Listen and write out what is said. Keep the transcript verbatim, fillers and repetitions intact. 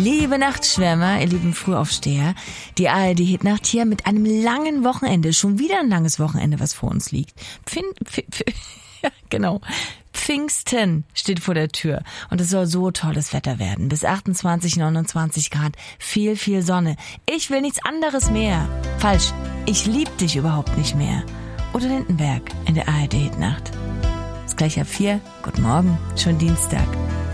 Liebe Nachtschwärmer, ihr lieben Frühaufsteher, die A R D-Hitnacht hier mit einem langen Wochenende, schon wieder ein langes Wochenende, was vor uns liegt. Pfin, Pfin, Pfin, ja, genau. Pfingsten steht vor der Tür und es soll so tolles Wetter werden. Bis achtundzwanzig, neunundzwanzig Grad, viel, viel Sonne. Ich will nichts anderes mehr. Falsch, ich lieb dich überhaupt nicht mehr. Udo Lindenberg in der A R D-Hitnacht. Ist gleich ab vier. Guten Morgen, schon Dienstag.